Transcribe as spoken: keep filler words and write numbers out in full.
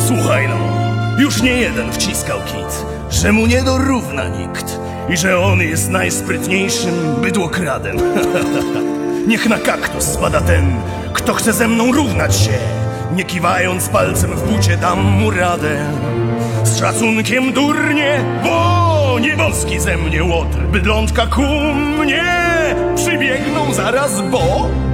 Słuchaj no, już nie jeden wciskał kit, że mu nie dorówna nikt i że on jest najsprytniejszym bydłokradem. Niech na kaktus spada ten, kto chce ze mną równać się. Nie kiwając palcem w bucie dam mu radę. Z szacunkiem durnie, bo nieboski ze mnie łotr. Bydlączka ku mnie przybiegną zaraz, bo